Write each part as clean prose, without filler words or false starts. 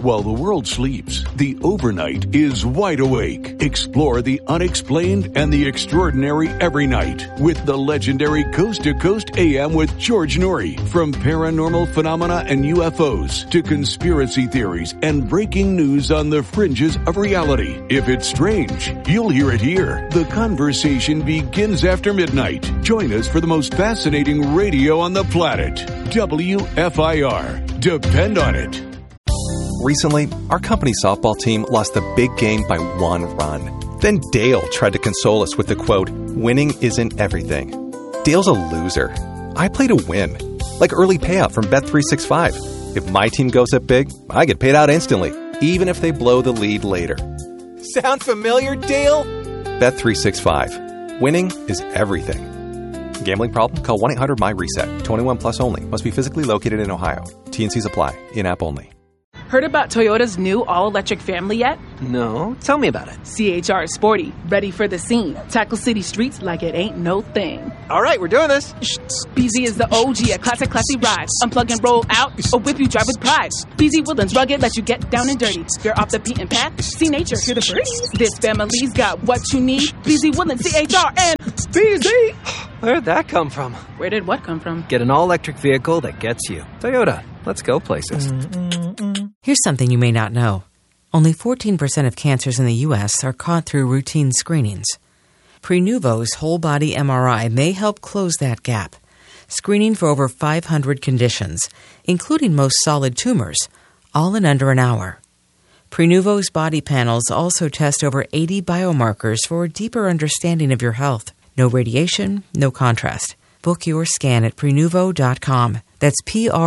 While the world sleeps, the overnight is wide awake. Explore the unexplained and the extraordinary every night with the legendary Coast to Coast AM with George Noory. From paranormal phenomena and UFOs to conspiracy theories and breaking news on the fringes of reality. If it's strange, you'll hear it here. The conversation begins after midnight. Join us for the most fascinating radio on the planet. WFIR. Depend on it. Recently, our company softball team lost the big game by 1 run. Then Dale tried to console us with the quote, "Winning isn't everything." Dale's a loser. I play to win. Like early payout from Bet365. If my team goes up big, I get paid out instantly, even if they blow the lead later. Sound familiar, Dale? Bet365. Winning is everything. Gambling problem? Call 1-800-MY-RESET. 21 plus only. Must be physically located in Ohio. T&Cs apply. In-app only. Heard about Toyota's new all-electric family yet? No, tell me about it. CHR is sporty, ready for the scene. Tackle city streets like it ain't no thing. All right, we're doing this. BZ is the OG, a classy ride. Unplug and roll out, or whip you drive with pride. BZ Woodlands rugged, let you get down and dirty. You're off the beaten path, see nature, hear the birds. This family's got what you need. BZ Woodlands, CHR, and BZ. Where'd that come from? Where did what come from? Get an all-electric vehicle that gets you. Toyota, let's go places. Here's something you may not know. Only 14% of cancers in the U.S. are caught through routine screenings. Prenuvo's whole-body MRI may help close that gap, screening for over 500 conditions, including most solid tumors, all in under an hour. Prenuvo's body panels also test over 80 biomarkers for a deeper understanding of your health. No radiation, no contrast. Book your scan at Prenuvo.com. That's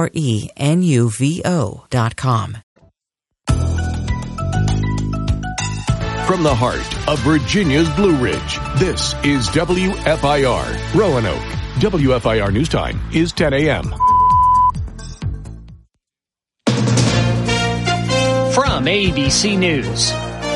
Prenuvo.com. From the heart of Virginia's Blue Ridge, this is WFIR, Roanoke. WFIR News Time is 10 a.m. From ABC News,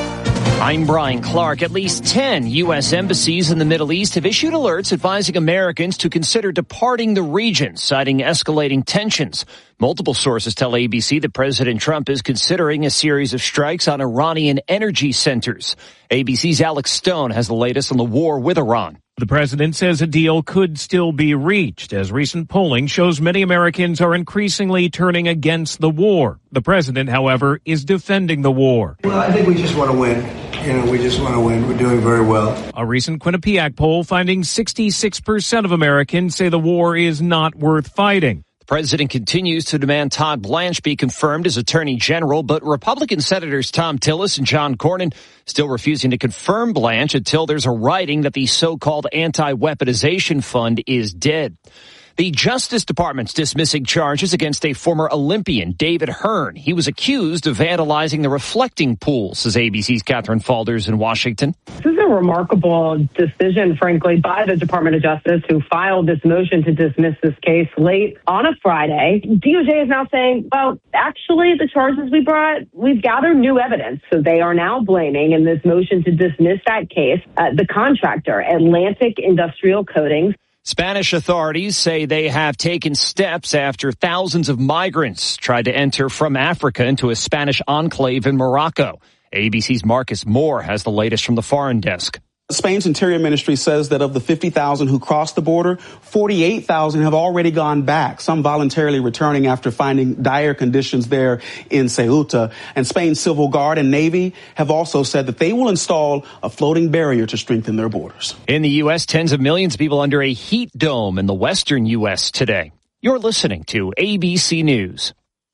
I'm Brian Clark. At least 10 U.S. embassies in the Middle East have issued alerts advising Americans to consider departing the region, citing escalating tensions. Multiple sources tell ABC that President Trump is considering a series of strikes on Iranian energy centers. ABC's Alex Stone has the latest on the war with Iran. The president says a deal could still be reached, as recent polling shows many Americans are increasingly turning against the war. The president, however, is defending the war. Well, I think we just want to win. We just want to win. We're doing very well. A recent Quinnipiac poll finding 66% of Americans say the war is not worth fighting. The president continues to demand Todd Blanche be confirmed as Attorney General, but Republican Senators Tom Tillis and John Cornyn still refusing to confirm Blanche until there's a writing that the so-called anti-weaponization fund is dead. The Justice Department's dismissing charges against a former Olympian, David Hearn. He was accused of vandalizing the reflecting pool, says ABC's Catherine Falders in Washington. This is a remarkable decision, frankly, by the Department of Justice, who filed this motion to dismiss this case late on a Friday. DOJ is now saying, well, actually, the charges we brought, we've gathered new evidence. So they are now blaming, in this motion to dismiss that case, the contractor, Atlantic Industrial Coatings. Spanish authorities say they have taken steps after thousands of migrants tried to enter from Africa into a Spanish enclave in Morocco. ABC's Marcus Moore has the latest from the foreign desk. Spain's Interior Ministry says that of the 50,000 who crossed the border, 48,000 have already gone back, some voluntarily returning after finding dire conditions there in Ceuta. And Spain's Civil Guard and Navy have also said that they will install a floating barrier to strengthen their borders. In the U.S., tens of millions of people under a heat dome in the western U.S. today. You're listening to ABC News.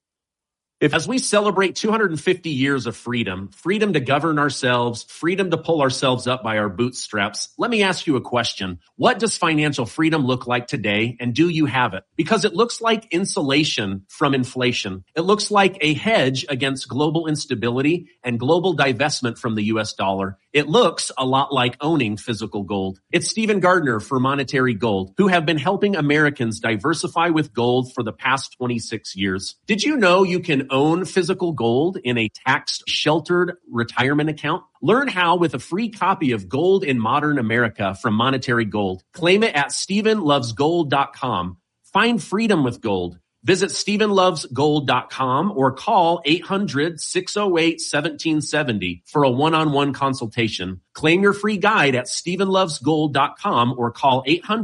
As we celebrate 250 years of freedom, freedom to govern ourselves, freedom to pull ourselves up by our bootstraps, let me ask you a question. What does financial freedom look like today, and do you have it? Because it looks like insulation from inflation. It looks like a hedge against global instability and global divestment from the U.S. dollar. It looks a lot like owning physical gold. It's Stephen Gardner for Monetary Gold, who have been helping Americans diversify with gold for the past 26 years. Did you know you can own physical gold in a tax-sheltered retirement account? Learn how with a free copy of Gold in Modern America from Monetary Gold. Claim it at StephenLovesGold.com. Find freedom with gold. Visit StephenLovesGold.com or call 800-608-1770 for a one-on-one consultation. Claim your free guide at StephenLovesGold.com or call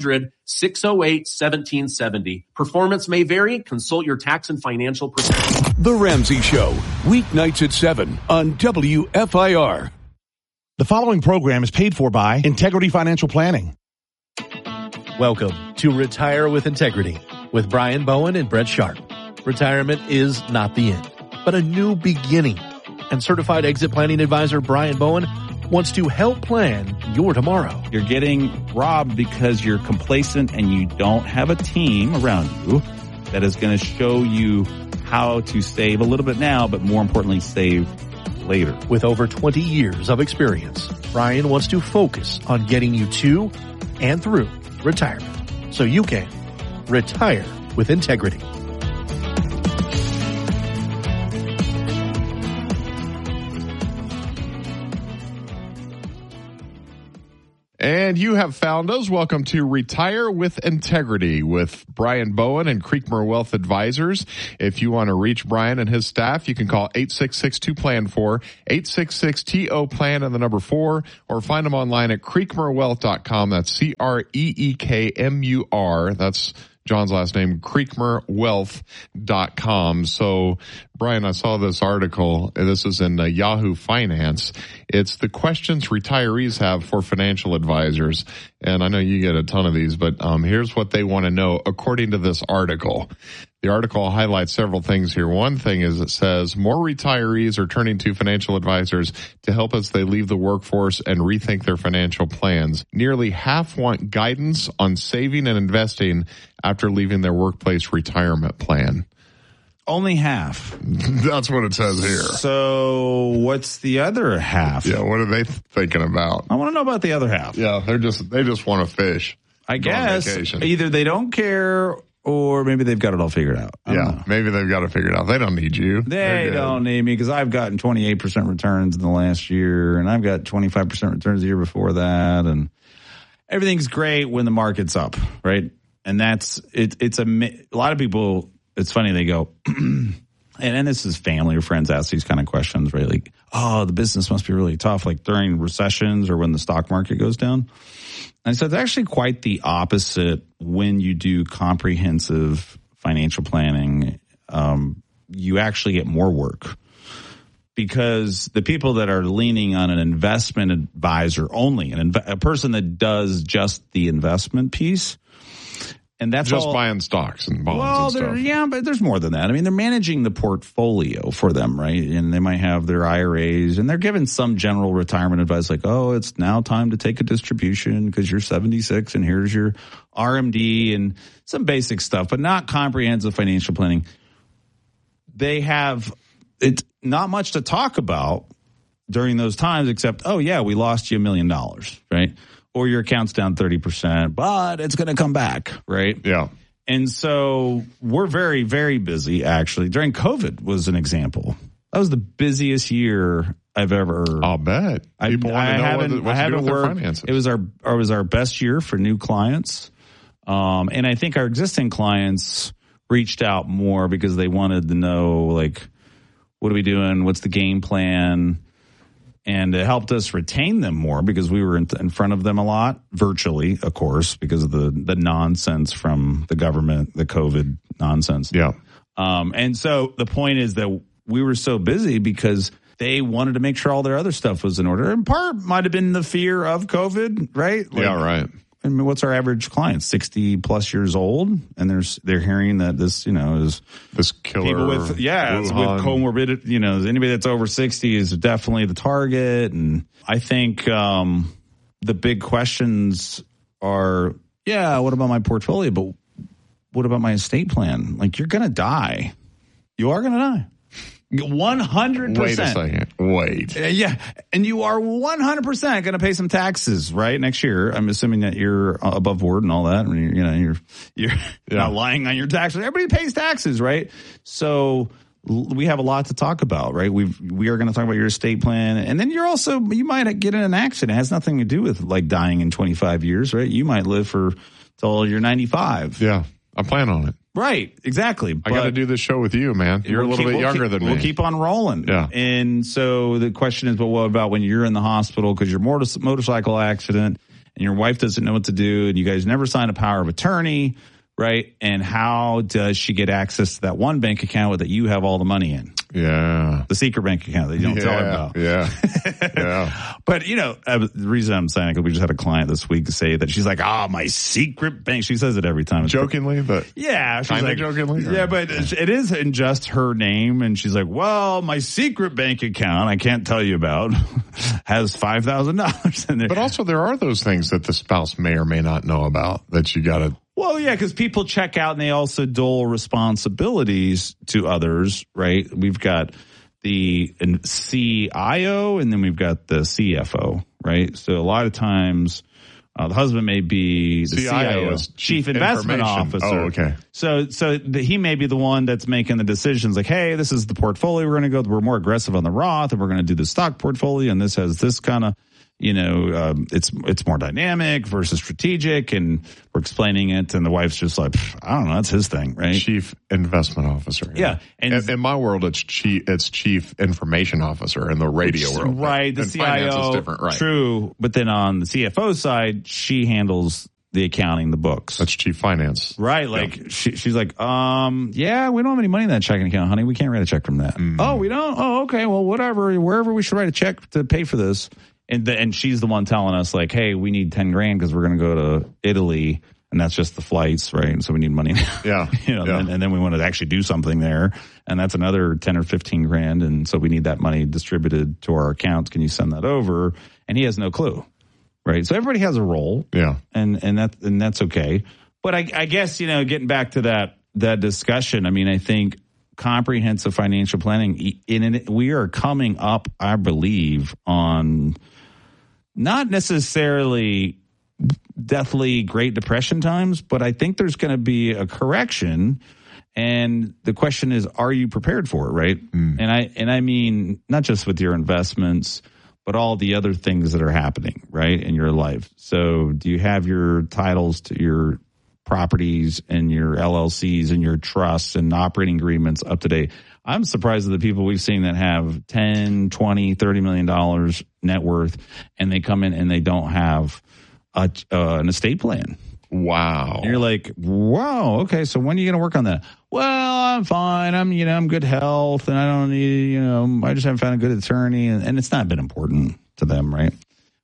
800-608-1770. Performance may vary. Consult your tax and financial professional. The Ramsey Show, weeknights at 7 on WFIR. The following program is paid for by Integrity Financial Planning. Welcome to Retire with Integrity with Brian Bowen and Brett Sharp. Retirement is not the end, but a new beginning. And certified exit planning advisor Brian Bowen wants to help plan your tomorrow. You're getting robbed because you're complacent and you don't have a team around you that is going to show you how to save a little bit now, but more importantly, save later. With over 20 years of experience, Brian wants to focus on getting you to and through retirement so you can retire with integrity. And you have found us. Welcome to Retire with Integrity with Brian Bowen and Creekmore Wealth Advisors. If you want to reach Brian and his staff, you can call 866-2-PLAN-4, 866-TO-PLAN and the number 4, or find them online at creekmorewealth.com. That's CREEKMUR. That's John's last name, creekmorewealth.com. So, Brian, I saw this article. This is in Yahoo Finance. It's the questions retirees have for financial advisors. And I know you get a ton of these, but here's what they want to know according to this article. The article highlights several things here. One thing is it says more retirees are turning to financial advisors to help as they leave the workforce and rethink their financial plans. Nearly half want guidance on saving and investing after leaving their workplace retirement plan. Only half. That's what it says here. So what's the other half? Yeah, what are they thinking about? I want to know about the other half. Yeah, they just want to fish. I guess either they don't care or maybe they've got it all figured out. Yeah, maybe they've got it figured out. They don't need you. They don't need me because I've gotten 28% returns in the last year, and I've got 25% returns the year before that, and everything's great when the market's up, right? And that's it. It's a lot of people. It's funny, they go, and this is family or friends ask these kind of questions, right? Like, oh, the business must be really tough, like during recessions or when the stock market goes down. And so it's actually quite the opposite when you do comprehensive financial planning. You actually get more work because the people that are leaning on an investment advisor only, a person that does just the investment piece, and that's just all, buying stocks and bonds and stuff. Yeah, but there's more than that. I mean, they're managing the portfolio for them, right? And they might have their IRAs, and they're given some general retirement advice like, oh, it's now time to take a distribution because you're 76, and here's your RMD and some basic stuff, but not comprehensive financial planning. They have it's not much to talk about during those times except, oh, yeah, we lost you $1 million, right? Or your account's down 30%, but it's going to come back, right? Yeah. And so we're very, very busy, actually. During COVID was an example. That was the busiest year I've ever. I'll bet. People want to know what to do with their finances. It was our best year for new clients. And I think our existing clients reached out more because they wanted to know, like, what are we doing? What's the game plan? And it helped us retain them more because we were in front of them a lot, virtually, of course, because of the nonsense from the government, the COVID nonsense. Yeah. And so the point is that we were so busy because they wanted to make sure all their other stuff was in order. In part, might have been the fear of COVID, right? Like, yeah, right. I mean, what's our average client? 60 plus years old, and they're hearing that this, is this killer. People with with comorbidity. Anybody that's over 60 is definitely the target. And I think the big questions are, what about my portfolio? But what about my estate plan? Like, you're going to die. You are going to die. 100%. Wait a second. Wait. Yeah. And you are 100% going to pay some taxes, right? Next year. I'm assuming that you're above board and all that. I mean, you're not lying on your taxes. Everybody pays taxes, right? So we have a lot to talk about, right? We are going to talk about your estate plan. And then you might get in an accident. It has nothing to do with like dying in 25 years, right? You might live till you're 95. Yeah. I plan on it. Right, exactly. I got to do this show with you, man. You're a little bit younger than me. We'll keep on rolling. Yeah. And so the question is, but what about when you're in the hospital because your motorcycle accident and your wife doesn't know what to do and you guys never sign a power of attorney, right? And how does she get access to that one bank account that you have all the money in? Yeah. The secret bank account that you don't tell her about. Yeah. Yeah. But, the reason I'm saying it, because we just had a client this week say that she's like, my secret bank. She says it every time. Jokingly, but. Yeah. She's like, jokingly? Yeah, but it is in just her name. And she's like, well, my secret bank account, I can't tell you about, has $5,000 in there. But also there are those things that the spouse may or may not know about that you got to. Well, yeah, because people check out and they also dole responsibilities to others, right? We've got the CIO and then we've got the CFO, right? So a lot of times the husband may be the CIO, Chief Investment Officer. Oh, okay. So he may be the one that's making the decisions like, hey, this is the portfolio we're going to go. We're more aggressive on the Roth and we're going to do the stock portfolio and this has this kind of, it's more dynamic versus strategic, and we're explaining it, and the wife's just like, I don't know, that's his thing, right? Chief Investment Officer. Yeah. And in my world, it's Chief Information Officer in the radio world. Right. The CIO. Finance is different, right? True. But then on the CFO side, she handles the accounting, the books. That's Chief Finance. Right. Like she's like, yeah, we don't have any money in that checking account, honey. We can't write a check from that. Oh, we don't? Oh, okay. Well, whatever. Wherever we should write a check to pay for this. And she's the one telling us like, hey, we need $10,000 because we're going to go to Italy, and that's just the flights, right? And so we need money now. Yeah. And then we want to actually do something there, and that's another $10,000 or $15,000, and so we need that money distributed to our accounts. Can you send that over? And he has no clue, right? So everybody has a role, yeah, and that's okay. But I guess getting back to that discussion, I mean, I think comprehensive financial planning, we are coming up, I believe, on not necessarily deathly Great Depression times, but I think there's going to be a correction. And the question is, are you prepared for it, right? And I mean, not just with your investments, but all the other things that are happening, right, in your life. So do you have your titles to your properties and your LLCs and your trusts and operating agreements up to date? I'm surprised at the people we've seen that have 10, 20, $30 million net worth, and they come in and they don't have an estate plan. Wow. And you're like, wow, okay, so when are you going to work on that? Well, I'm fine. I'm good health, and I don't need, I just haven't found a good attorney, and it's not been important to them, right?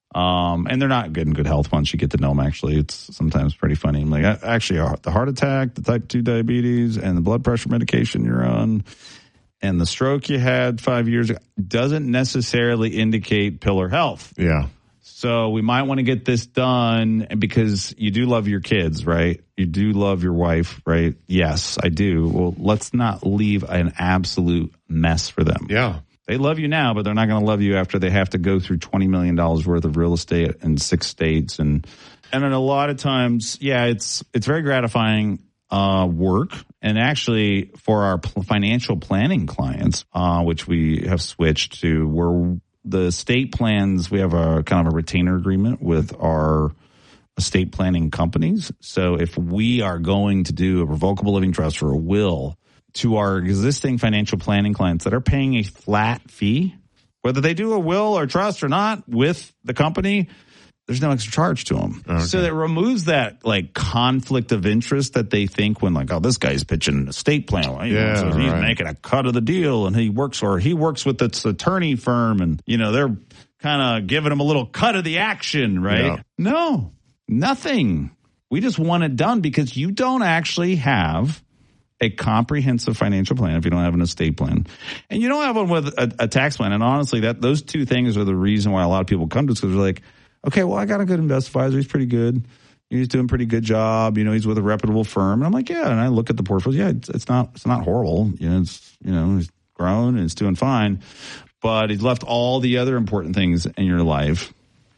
And they're not good in good health once you get to know them, actually. It's sometimes pretty funny. I'm like, actually, the heart attack, the type 2 diabetes, and the blood pressure medication you're on, and the stroke you had 5 years ago doesn't necessarily indicate pillar health. Yeah. So we might want to get this done because you do love your kids, right? You do love your wife, right? Yes, I do. Well, let's not leave an absolute mess for them. Yeah. They love you now, but they're not going to love you after they have to go through $20 million worth of real estate in 6 states. And then a lot of times, yeah, it's very gratifying work. And actually for our financial planning clients, which we have switched to, where the estate plans, we have a kind of a retainer agreement with our estate planning companies. So if we are going to do a revocable living trust or a will to our existing financial planning clients that are paying a flat fee, whether they do a will or trust or not with the company, there's no extra charge to them. Okay. So that removes that like conflict of interest that they think when like, oh, this guy's pitching an estate plan. Well, so he's making a cut of the deal, and he works with its attorney firm, and they're kind of giving him a little cut of the action, right? Yeah. No, nothing. We just want it done because you don't actually have a comprehensive financial plan if you don't have an estate plan, and you don't have one with a tax plan. And honestly, those two things are the reason why a lot of people come to us, because they're like, okay, well, I got a good investment advisor. He's pretty good. He's doing a pretty good job. He's with a reputable firm. And I'm like, yeah. And I look at the portfolio. Yeah, it's not horrible. He's grown and it's doing fine. But he's left all the other important things in your life.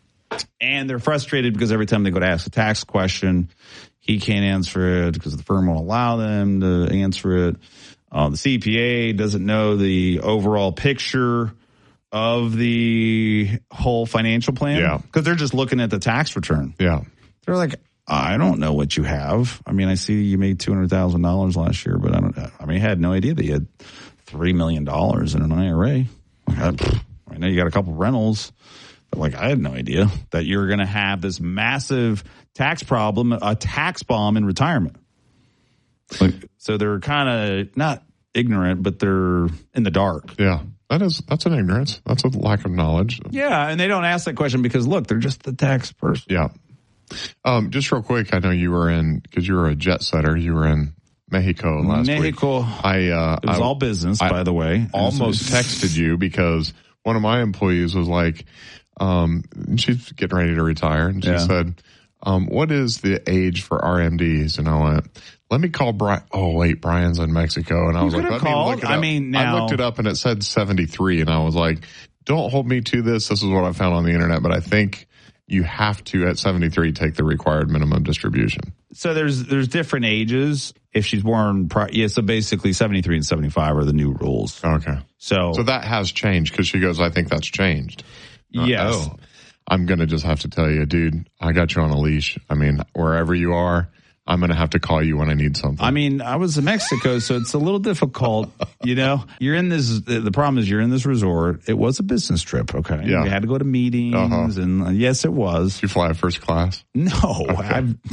And they're frustrated because every time they go to ask a tax question, he can't answer it because the firm won't allow them to answer it. The CPA doesn't know the overall picture of the whole financial plan. Yeah. Because they're just looking at the tax return. Yeah. They're like, I don't know what you have. I mean, I see you made $200,000 last year, but I had no idea that you had $3 million in an IRA. I know you got a couple rentals, but I had no idea that you were going to have this massive tax problem, a tax bomb in retirement. So they're kind of not ignorant, but they're in the dark. Yeah. That's an ignorance. That's a lack of knowledge. Yeah, and they don't ask that question because, look, they're just the tax person. Yeah. Just real quick, I know you were because you were a jet setter. You were in Mexico last week. It was all business, by the way. Almost texted you because one of my employees was like, she's getting ready to retire, and she said, what is the age for RMDs? And I went, let me call Brian. Oh, wait, Brian's in Mexico. And I was like, let me look it up. I looked it up and it said 73. And I was like, don't hold me to this. This is what I found on the internet. But I think you have to, at 73, take the required minimum distribution. So there's different ages. If she's born, so basically 73 and 75 are the new rules. Okay. So that has changed because she goes, I think that's changed. Yes. I'm going to just have to tell you, dude, I got you on a leash. I mean, wherever you are, I'm going to have to call you when I need something. I mean, I was in Mexico, so it's a little difficult. You're in this, the problem is you're in this resort. It was a business trip, okay? Yeah. We had to go to meetings, and yes, it was. Did you fly first class? No. Okay.